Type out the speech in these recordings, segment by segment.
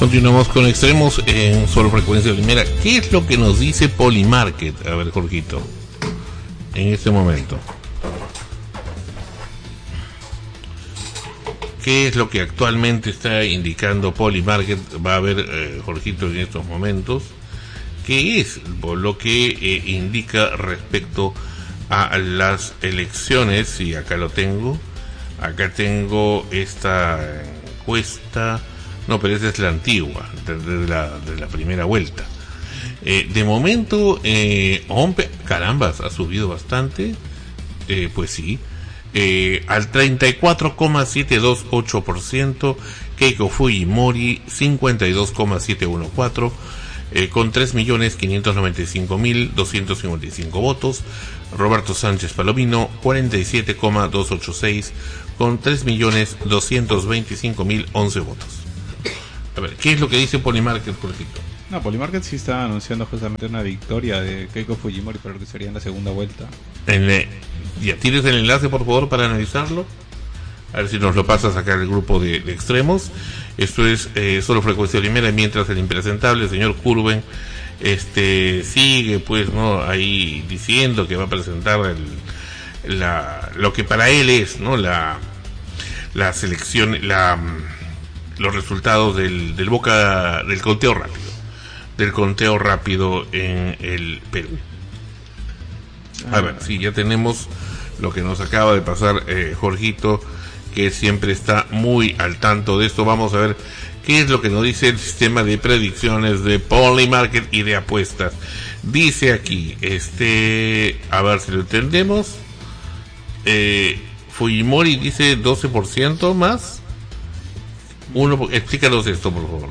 Continuamos con extremos en Solo Frecuencia Primera. ¿Qué es lo que nos dice Polymarket? A ver, Jorgito, en este momento. ¿Qué es lo que actualmente está indicando Polymarket? Va a ver, Jorgito, en estos momentos. ¿Qué es lo que indica respecto a las elecciones? Y acá lo tengo. Acá tengo esta encuesta. No, pero esa es la antigua, de la primera vuelta. De momento, OMP, carambas, ha subido bastante. Pues sí. Al 34,728%, Keiko Fujimori 52,714%, con 3.595.255 votos. Roberto Sánchez Palomino 47,286, con 3.225.011 votos. A ver, ¿qué es lo que dice Polymarket, Jorgito? No, Polymarket sí está anunciando justamente una victoria de Keiko Fujimori para lo que sería en la segunda vuelta. Ya tienes el enlace, por favor, para analizarlo. A ver si nos lo pasas acá al grupo de extremos. Esto es Solo Frecuencia Primera, mientras el impresentable señor Curwen sigue, pues, no, ahí diciendo que va a presentar lo que para él es, ¿no?, la selección, los resultados del conteo rápido en el Perú. A ver, sí, ya tenemos lo que nos acaba de pasar Jorgito, que siempre está muy al tanto de esto. Vamos a ver qué es lo que nos dice el sistema de predicciones de Polymarket y de apuestas. Dice aquí, a ver si lo entendemos. Fujimori dice 12% más. Explícanos esto, por favor.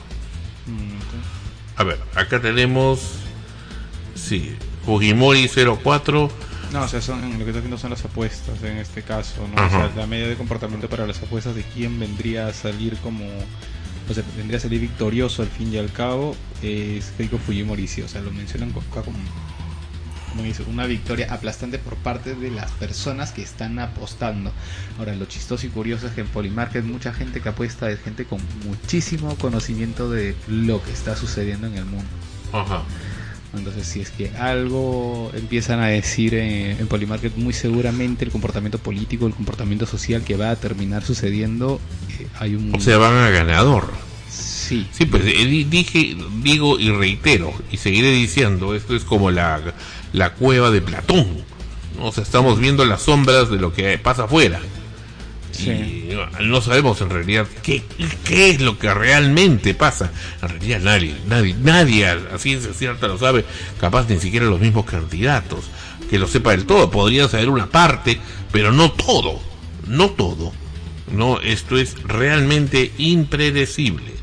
A ver, acá tenemos, sí, Fujimori 0,4. No, o sea, lo que estoy viendo son las apuestas en este caso, ¿no? O sea, la media de comportamiento para las apuestas de quién vendría a salir vendría a salir victorioso al fin y al cabo, es Keiko Fujimori, sí, o sea, lo mencionan como dice, una victoria aplastante por parte de las personas que están apostando. Ahora, lo chistoso y curioso es que en Polymarket mucha gente que apuesta es gente con muchísimo conocimiento de lo que está sucediendo en el mundo. Ajá. Entonces, si es que algo empiezan a decir en Polymarket, muy seguramente el comportamiento político, el comportamiento social que va a terminar sucediendo, o sea, van a ganador. Sí. Sí, pues digo y reitero, y seguiré diciendo, esto es como la cueva de Platón, ¿no? O sea, estamos viendo las sombras de lo que pasa afuera. Sí. Y no sabemos en realidad qué es lo que realmente pasa. En realidad nadie a ciencia cierta lo sabe, capaz ni siquiera los mismos candidatos que lo sepa del todo. Podría saber una parte, pero no todo. No, esto es realmente impredecible,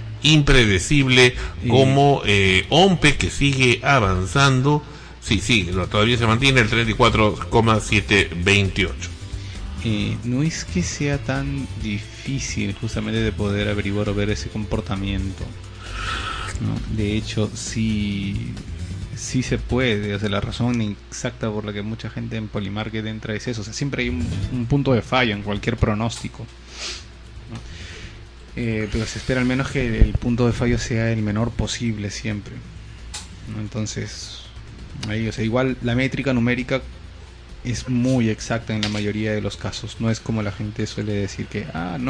como OMPE, que sigue avanzando. Sí, todavía se mantiene el 34,728. No es que sea tan difícil justamente de poder averiguar o ver ese comportamiento, ¿no? De hecho, sí se puede. O sea, la razón exacta por la que mucha gente en Polymarket entra es eso. O sea, siempre hay un punto de fallo en cualquier pronóstico, ¿no? Pero se espera al menos que el punto de fallo sea el menor posible siempre, ¿no? Entonces, ahí, o sea, igual la métrica numérica es muy exacta en la mayoría de los casos. No es como la gente suele decir que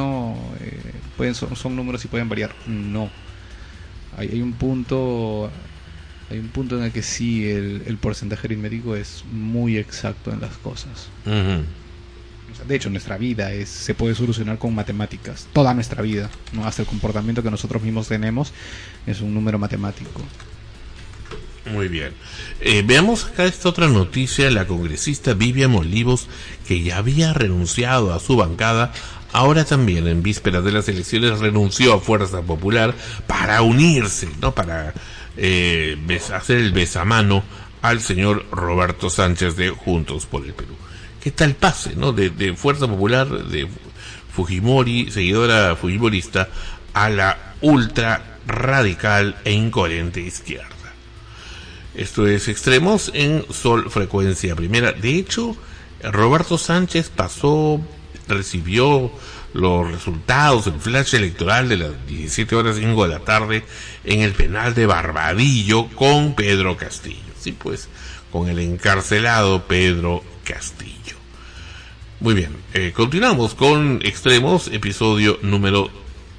son números y pueden variar. No, hay un punto en el que sí el porcentaje aritmético es muy exacto en las cosas. Uh-huh. O sea, de hecho, nuestra vida se puede solucionar con matemáticas. Toda nuestra vida, ¿no? Hasta el comportamiento que nosotros mismos tenemos es un número matemático. Muy bien. Veamos acá esta otra noticia. La congresista Vivian Olivos, que ya había renunciado a su bancada, ahora también en vísperas de las elecciones renunció a Fuerza Popular para unirse, ¿no?, para hacer el besamano al señor Roberto Sánchez de Juntos por el Perú. ¿Qué tal pase, no?, de Fuerza Popular, de Fujimori, seguidora fujimorista, a la ultra radical e incoherente izquierda? Esto es Extremos en Sol Frecuencia Primera. De hecho, Roberto Sánchez recibió los resultados del flash electoral de las 17:05 de la tarde en el penal de Barbadillo con Pedro Castillo. Sí, pues, con el encarcelado Pedro Castillo. Muy bien, continuamos con Extremos, episodio número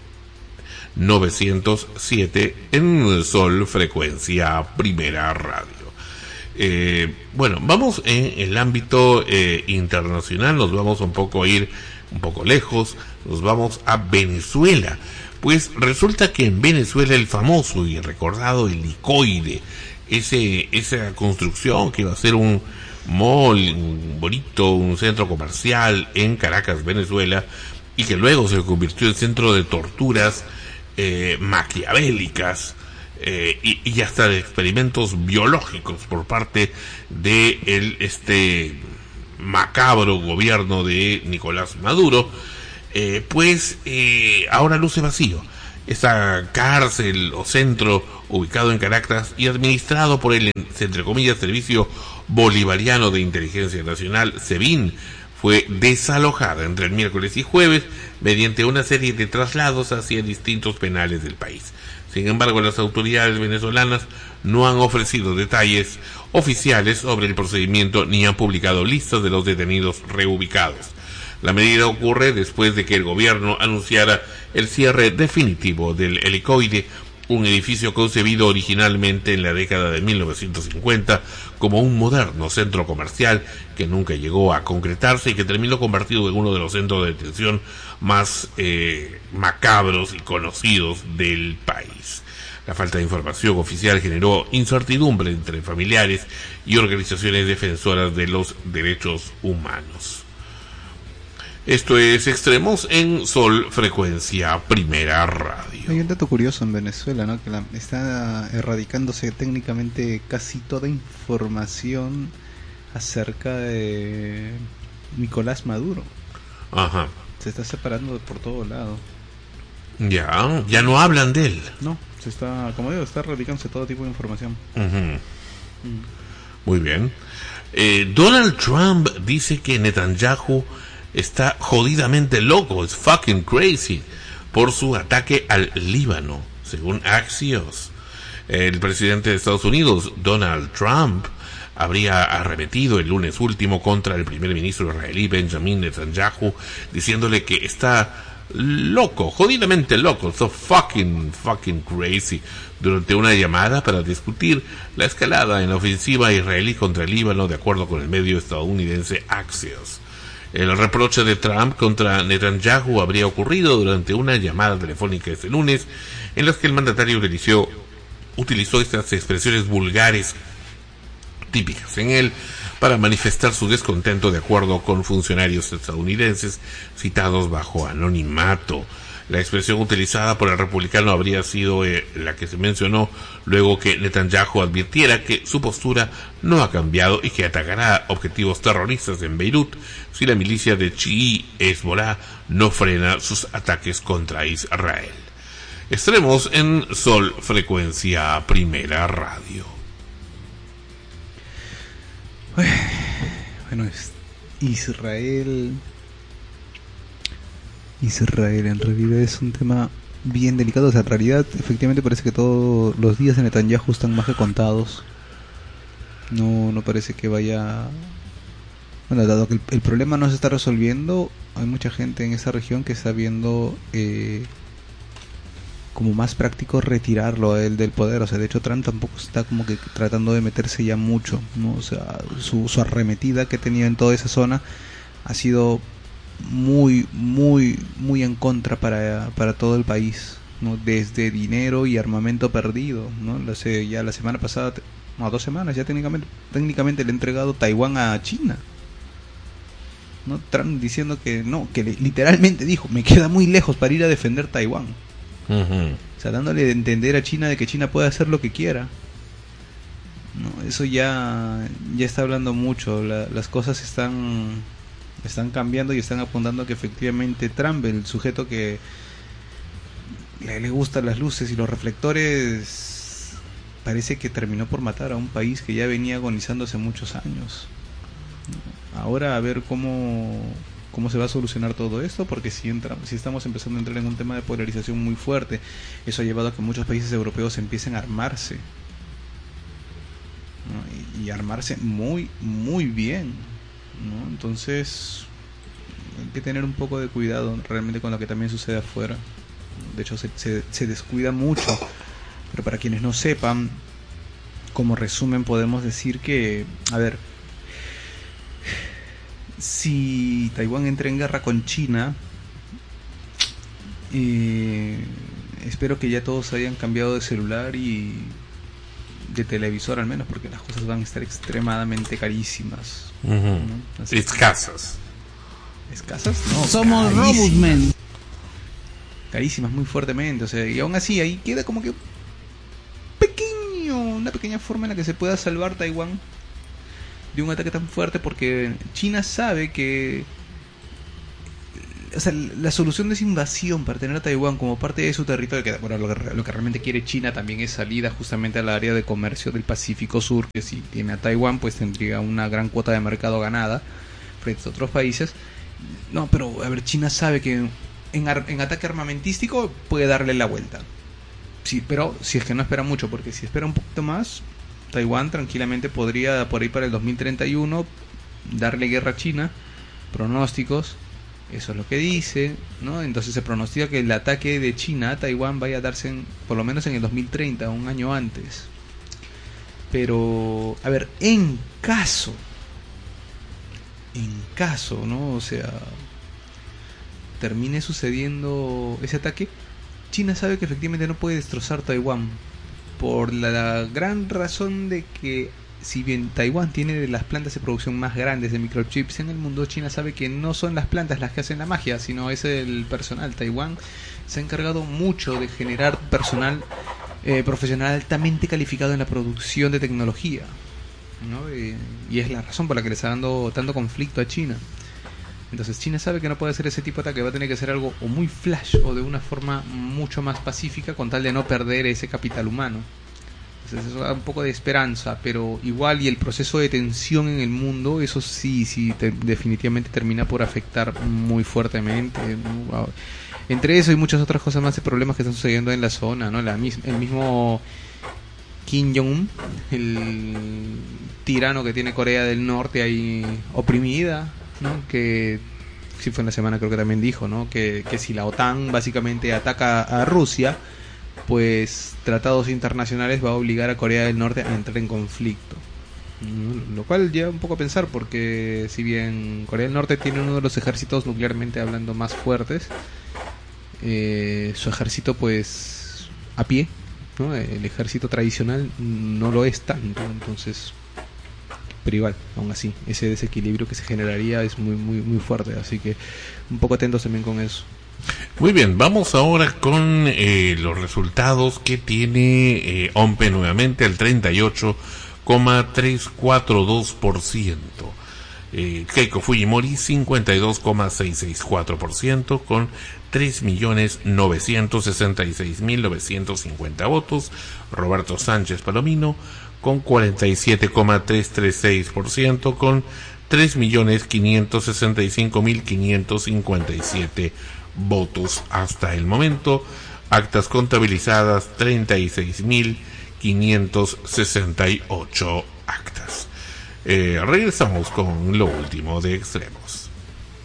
907 en Sol Frecuencia Primera Radio. Bueno, vamos en el ámbito internacional, nos vamos un poco lejos, nos vamos a Venezuela. Pues resulta que en Venezuela el famoso y recordado helicoide, esa construcción que iba a ser un mall, un bonito, un centro comercial en Caracas, Venezuela, y que luego se convirtió en centro de torturas maquiavélicas y hasta de experimentos biológicos por parte de este macabro gobierno de Nicolás Maduro, pues ahora luce vacío. Esta cárcel o centro ubicado en Caracas y administrado por el, entre comillas, Servicio Bolivariano de Inteligencia Nacional, SEBIN, fue desalojada entre el miércoles y jueves mediante una serie de traslados hacia distintos penales del país. Sin embargo, las autoridades venezolanas no han ofrecido detalles oficiales sobre el procedimiento ni han publicado listas de los detenidos reubicados. La medida ocurre después de que el gobierno anunciara el cierre definitivo del helicoide, un edificio concebido originalmente en la década de 1950 como un moderno centro comercial que nunca llegó a concretarse y que terminó convertido en uno de los centros de detención más macabros y conocidos del país. La falta de información oficial generó incertidumbre entre familiares y organizaciones defensoras de los derechos humanos. Esto es Extremos en Sol Frecuencia Primera Radio. Hay un dato curioso en Venezuela, ¿no? Que está erradicándose técnicamente casi toda información acerca de Nicolás Maduro. Ajá. Se está separando por todo lado. Ya no hablan de él. No, como digo, está erradicándose todo tipo de información. Muy bien. Donald Trump dice que Netanyahu está jodidamente loco, es fucking crazy, por su ataque al Líbano, según Axios. El presidente de Estados Unidos, Donald Trump, habría arremetido el lunes último contra el primer ministro israelí Benjamin Netanyahu, diciéndole que está loco, jodidamente loco, so fucking crazy, durante una llamada para discutir la escalada en la ofensiva israelí contra el Líbano, de acuerdo con el medio estadounidense Axios. El reproche de Trump contra Netanyahu habría ocurrido durante una llamada telefónica este lunes, en las que el mandatario utilizó estas expresiones vulgares típicas en él para manifestar su descontento, de acuerdo con funcionarios estadounidenses citados bajo anonimato. La expresión utilizada por el republicano habría sido la que se mencionó luego que Netanyahu advirtiera que su postura no ha cambiado y que atacará objetivos terroristas en Beirut si la milicia de chií Hezbollah no frena sus ataques contra Israel. Extremos en Sol Frecuencia Primera Radio. Bueno, es Israel en realidad es un tema bien delicado. O sea, en realidad efectivamente parece que todos los días de Netanyahu están más que contados. No parece que vaya... Bueno, dado que el problema no se está resolviendo, hay mucha gente en esa región que está viendo como más práctico retirarlo a él del poder. O sea, de hecho Trump tampoco está como que tratando de meterse ya mucho, ¿no? O sea, su arremetida que tenía en toda esa zona ha sido muy en contra para todo el país, ¿no? Desde dinero y armamento perdido, ¿no? Ya la semana pasada, 2 semanas ya técnicamente le ha entregado Taiwán a China, ¿no? Trump diciendo que no, que literalmente dijo, me queda muy lejos para ir a defender Taiwán. O sea, dándole a entender a China de que China puede hacer lo que quiera, ¿no? Eso ya está hablando mucho. Las cosas están cambiando y están apuntando a que efectivamente Trump, el sujeto que le gustan las luces y los reflectores, parece que terminó por matar a un país que ya venía agonizando hace muchos años. Ahora a ver cómo cómo se va a solucionar todo esto, porque si estamos empezando a entrar en un tema de polarización muy fuerte, eso ha llevado a que muchos países europeos empiecen a armarse, ¿no? Y armarse muy, muy bien, ¿no? Entonces hay que tener un poco de cuidado realmente con lo que también sucede afuera. De hecho se descuida mucho, pero para quienes no sepan, como resumen podemos decir que, a ver, si Taiwán entra en guerra con China, espero que ya todos hayan cambiado de celular y de televisor al menos, porque las cosas van a estar extremadamente carísimas, ¿no? Escasas. ¿Escasas? No, somos Robusmen. Carísimas muy fuertemente, o sea, y aún así ahí queda como que una pequeña forma en la que se pueda salvar Taiwán de un ataque tan fuerte, porque China sabe que, o sea, la solución de esa invasión para tener a Taiwán como parte de su territorio, que bueno, lo que realmente quiere China también es salida justamente al área de comercio del Pacífico Sur, que si tiene a Taiwán pues tendría una gran cuota de mercado ganada frente a otros países. No, pero a ver, China sabe que en ataque armamentístico puede darle la vuelta. Sí, pero si es que no espera mucho, porque si espera un poquito más, Taiwán tranquilamente podría, por ahí para el 2031, darle guerra a China. Pronósticos, eso es lo que dice, ¿no? Entonces se pronostica que el ataque de China a Taiwán vaya a darse por lo menos en el 2030, un año antes. Pero, a ver, en caso, ¿no? O sea, termine sucediendo ese ataque, China sabe que efectivamente no puede destrozar Taiwán, por la gran razón de que, si bien Taiwán tiene de las plantas de producción más grandes de microchips en el mundo, China sabe que no son las plantas las que hacen la magia, sino es el personal. Taiwán se ha encargado mucho de generar personal profesional altamente calificado en la producción de tecnología, ¿no? Y es la razón por la que le está dando tanto conflicto a China. Entonces China sabe que no puede hacer ese tipo de ataque, va a tener que hacer algo o muy flash o de una forma mucho más pacífica, con tal de no perder ese capital humano. Entonces eso da un poco de esperanza, pero igual, y el proceso de tensión en el mundo, eso sí definitivamente termina por afectar muy fuertemente, ¿no? Entre eso y muchas otras cosas más de problemas que están sucediendo en la zona, ¿no? El mismo Kim Jong-un, el tirano que tiene Corea del Norte ahí oprimida, ¿no? Que sí fue en la semana, creo que también dijo, ¿no? Que si la OTAN básicamente ataca a Rusia, pues tratados internacionales va a obligar a Corea del Norte a entrar en conflicto, ¿no? Lo cual lleva un poco a pensar, porque si bien Corea del Norte tiene uno de los ejércitos nuclearmente hablando más fuertes, su ejército pues a pie, ¿no? El ejército tradicional no lo es tanto, entonces, pero igual, aún así, ese desequilibrio que se generaría es muy, muy, muy fuerte, así que un poco atentos también con eso. Muy bien, vamos ahora con los resultados que tiene OMPE nuevamente al 38,342%. Keiko Fujimori 52,664% con 3.966.950 votos. Roberto Sánchez Palomino con 47,336% con 3.565.557 votos hasta el momento. Actas contabilizadas 36.568 actas. Regresamos con lo último de Extremos.